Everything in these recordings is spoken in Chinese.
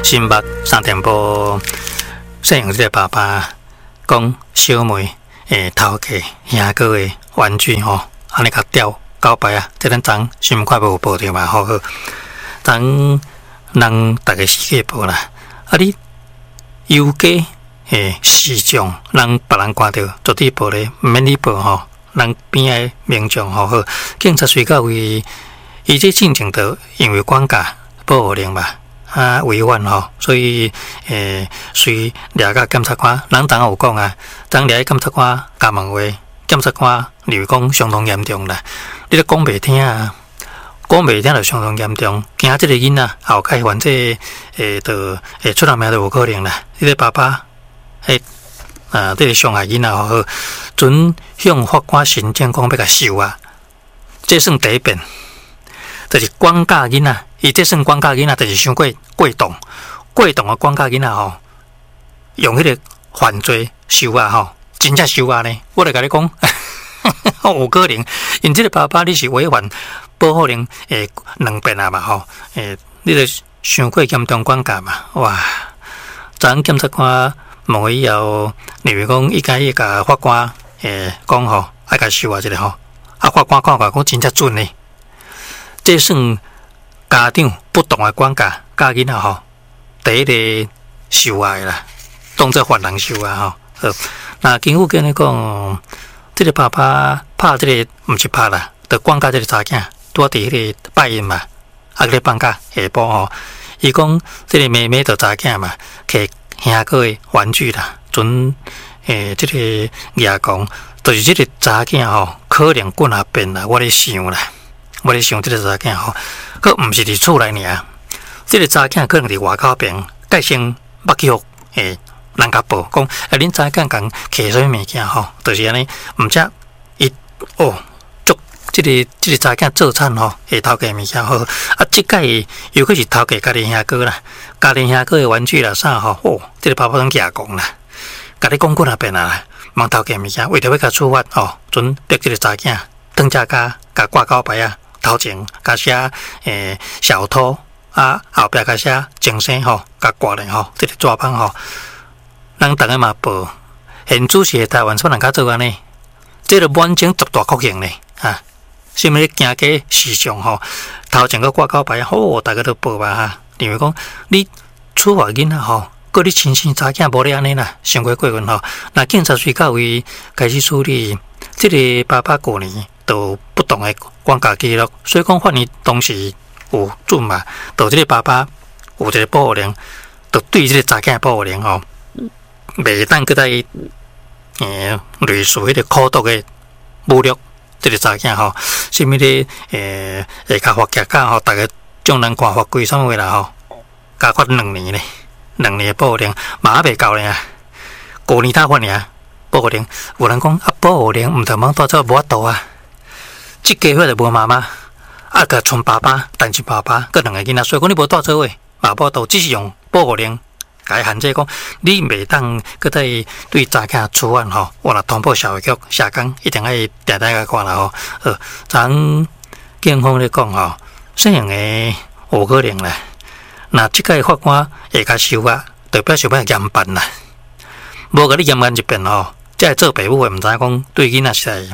新北三点半摄影这个爸爸讲小妹头家兄哥的玩具吼，安尼甲吊告白啊！这咱昨新快无报着嘛，好好，昨人大家世界报啦，啊你邮寄市长，人别人看到绝对报咧，毋免你报吼，人边个民众吼好，警察随到位，伊这进程就因为管价报令嘛。违反吼，所以随掠个检察官，人当有讲啊，当掠检察官甲问话，检察官例如讲相当严重啦，你咧讲袂听啊，讲袂听就相当严重，惊即个囡仔后开犯这就出人命都有可能啦。你个爸爸这个伤害囡仔吼，准向法官申请讲要甲收啊，这算第一遍。就是管教囡仔，伊这算管教囡仔，就是伤过动的管教囡仔吼，用迄个犯罪收啊吼，真正收啊呢！我来甲你讲，有可能，因这个爸爸你是违反保护令2遍啊嘛吼，你著伤过严重管教嘛，哇！昨检察官问以后，例如讲伊甲法官讲吼，爱甲收啊一个吼，法官看讲真正准呢。这算家长不当的管教，教囡仔吼，第一个受害啦，当作犯人受啊吼。那经过跟你讲，这个爸爸拍这个不是拍啦，就管教这个查囝，拄伫迄个拜因嘛，咧放假下晡吼，伊讲这个妹妹就查囝嘛，摕兄哥的玩具啦，准这个牙讲，就是这个查囝吼，可能滚下变啦，我咧想啦。我咧想，这个查囝吼，佮毋是伫厝内尔，这个查囝可能伫外口边，改先捌去互人家报讲，恁查囝共摕啥物物件吼，就是安尼，毋则伊足这个查囝做惨吼，会偷摕物件吼，即届尤其是偷摕家己兄哥啦，家己兄哥的玩具啦啥吼，这个爸爸拢举讲啦，甲你讲过那边啦，莫偷摕物件，为着要甲处罚吼，准逼这个查囝当家甲挂告牌啊。头前甲写小偷后壁甲写精神吼，甲挂咧吼，这个抓棒吼，人逐个嘛报，现主是台湾什么人家做安尼？这个满整十大酷刑咧什么行街市场吼，头前个挂告牌，大家都报吧哈。例如讲，你处罚囡仔吼，佮你亲生查囝无咧安尼啦，伤过过分吼。那警察随到位开始处理，这个爸爸过年都不当的管教记录，所以讲法院当时有准嘛，就这个爸爸有一个保护令，就对这个查囝保护令吼，袂当搁再类似迄个苦毒的侮辱这个查囝吼，什么咧会甲罚价吼，大家众人看法规啥物啦吼，加罚2年咧，2年的保护令嘛袂够咧，过年他罚尔保护令，有人讲保护令毋得忙带走无法度啊。即家伙就无妈妈，甲剩爸爸，单亲爸爸，佮2个囡仔，所以讲你无带做伙，嘛无度，只是用保护令，甲伊限制讲，你袂当搁再对查囝处案吼，我若通报社会局下工，一定爱定甲看啦吼。昨警方咧讲吼，摄影的有可能啦，那即个法官会甲收啊，就表示要严办啦，无甲你严办一遍吼，即做爸母的毋知讲对囡仔是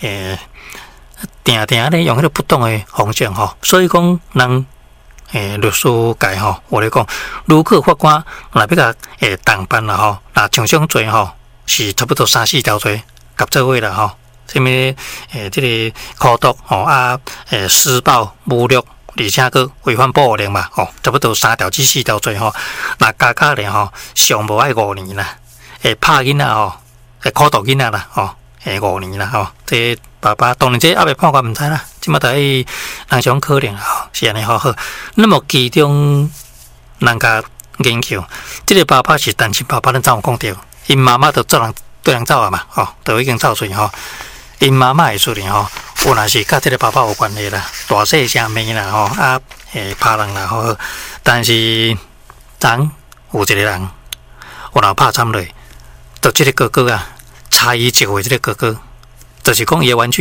定咧用迄个不当的方式吼，所以讲人律师界吼，我咧讲，如果法官若要甲当办啦吼，那像种罪吼是差不多3-4条罪合做伙啦吼，什么这个苦毒吼施暴、侮辱，而且佫违反保护令嘛吼，差不多3条至4条罪吼，那加咧吼，上无爱5年啦，拍囡仔吼，苦毒囡仔啦吼，5年啦吼，这爸爸当然这还未判决毋知啦，即马人想可能啦，是安尼好。那么其中人家研究，这个爸爸是单亲爸爸，咱早有讲到，因妈妈就对人走啊嘛，就已经走出去吼。因妈妈会出去吼，有若是甲这个爸爸有关系啦，大细声骂啦吼，拍人啦吼。但是有一个人，有若拍惨落，就这个哥哥啊，差伊1岁这个哥哥。就是讲伊的玩具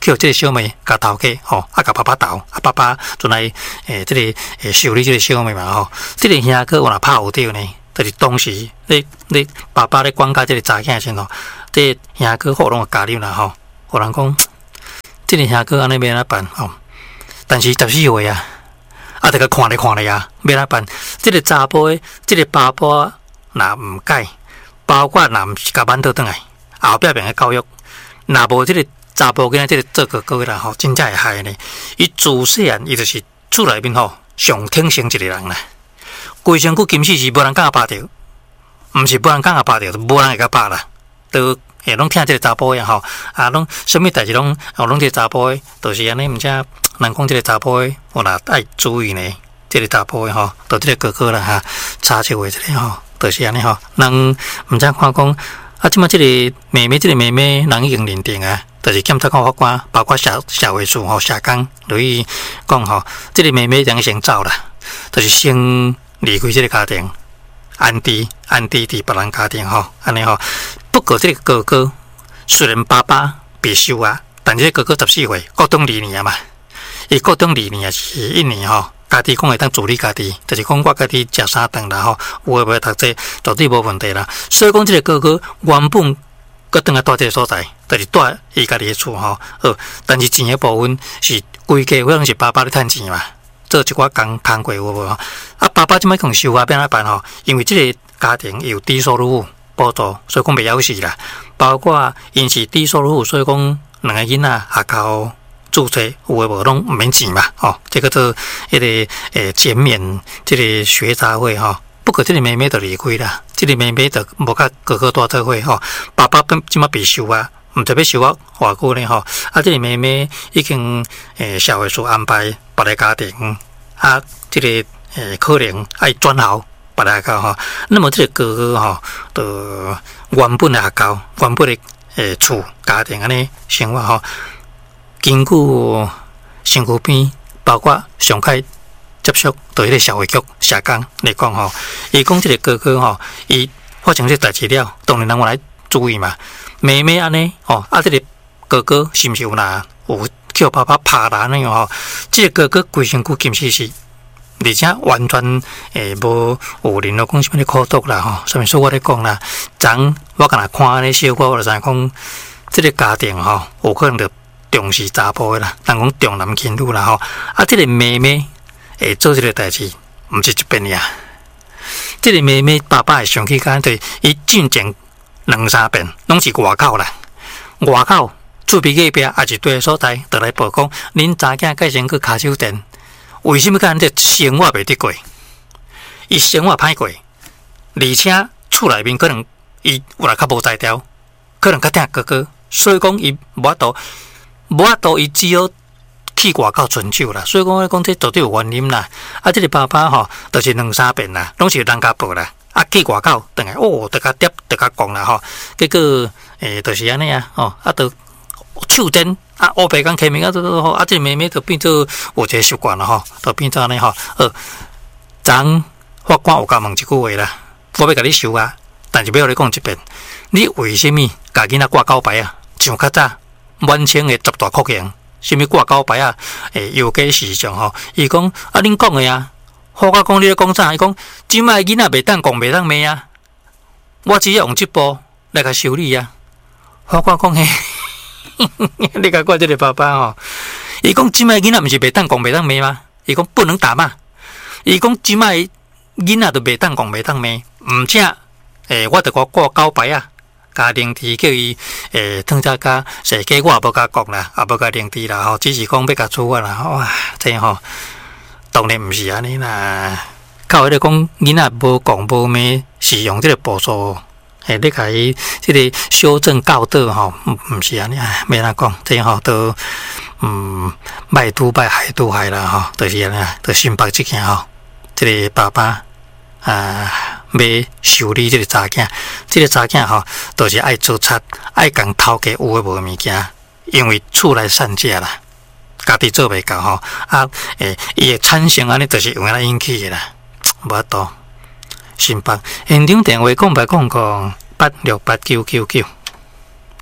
叫这个小妹甲头家甲爸爸斗，爸爸就来这个修理这个小妹嘛这个兄哥我若拍有对呢，就是当时你爸爸咧管教这个查囝时这个兄哥好拢加入啦有人讲这个兄哥安尼要安怎办但是14岁啊，得个看咧啊，要安怎办？这个查甫的这个爸爸若唔改，包括若唔是甲挽倒转来，后壁边嘅教育，若无这个查甫囡仔这个做哥哥啦真正会害呢。伊自细汉伊就是厝内面上挺性一个人啦，规身躯金丝是无人敢甲拍着，毋是无人敢甲拍着，无人会甲拍啦，都。拢听这个查甫的拢什么代志拢这个查甫的，就是安尼，毋则人讲这个查甫的，我若爱注意呢。这个查甫的就这个哥哥啦差一位这个就是安尼人毋知看讲即马这个妹妹人已经认定啊，就是检察官法官，包括社会署社工，所以讲这个妹妹人先走啦，就是先离开这个家庭。安迪伫别人家庭安尼不过这个哥哥虽然爸爸被收啊，但这个哥哥14岁，高中2年嘛，伊高中2年是1年家己讲会当自理家己，就是讲我家己食3顿啦有诶无读册，绝对无问题啦。所以讲这个哥哥原本佮转来住这个所在，就是住伊家己诶厝但是钱诶部分是规家可能是爸爸咧趁钱嘛。做一寡工课有无爸爸即摆讲收要安怎办因为即个家庭有低收入户补助，所以讲袂晓死啦。包括因是低收入户，所以讲2个囡仔学校注册有诶无拢毋免钱嘛这个做迄个减免即个学杂费不过即个妹妹就离开啦，即个妹妹就无甲哥哥住做伙爸爸即摆被收啊。毋知要收我偌久呢即个妹妹已经社会所安排别个家庭即个可能爱转校别个校那么即个哥哥就原本的学校原本的厝家庭安尼生活经过身躯边，包括上开接触到迄个社会局社工来讲伊讲即个哥哥伊发生这代志了，当然人我来注意嘛。妹妹安尼这个哥哥是毋是有叫爸爸拍啦那样这个哥哥规身躯金丝丝，而且完全无有联络讲什么苦毒啦什么说我咧讲啦，昨我敢若看安尼小可，我就知讲这个家庭有可能就重视查甫的啦，人讲重男轻女啦这个妹妹会做这个代志，毋是一遍呀。这个妹妹爸爸会生气干对，伊进前2-3遍拢是外口啦，外口厝边隔壁也是对所在，就来报讲恁查囝改先去骹手店，为什么干这生活袂得过？伊生活歹过，而且厝内面可能伊有来较无才调，可能较疼哥哥，所以讲伊无法度，伊只好去外口寻手啦。所以讲这绝对有原因啦。这个爸爸就是2-3遍啦，拢是人家报啦。去外口等下得甲跌，得甲讲啦结果就是安尼就手震乌白讲开明这个妹妹就变做有一个习惯啦就变做安尼昨法官有甲问一句话啦，我要甲你收啊，但是要互你讲一遍，你为什么甲囡仔挂狗牌像较早满清的10大酷刑，什么挂狗牌邮寄时上伊讲恁讲的法官讲你咧讲啥？伊讲即摆囡仔袂当讲袂当骂我只要用这部来甲修理法官讲你甲我这个爸爸伊讲即摆囡仔毋是袂当讲袂当骂吗？伊讲不能打骂，伊讲即摆囡仔都袂当讲袂当骂，毋正我得挂狗牌家庭题叫伊汤早甲设计，我也无甲讲啦，也无甲零题啦只是讲要甲处罚啦哇，这当然毋是安尼啦。靠迄个讲囡仔无讲无骂，是用这个步数你甲伊这个修正教导毋是安尼要安讲，这都歹拄歹害拄害啦就是安尼就心白即件这个爸爸要修理这个查囝，这个查囝就是爱做贼，爱共头家有诶无物件，因为厝内散家啦，家己做袂到伊诶产生安尼就是用来引起诶啦，无法度。新北现场电话讲8689999。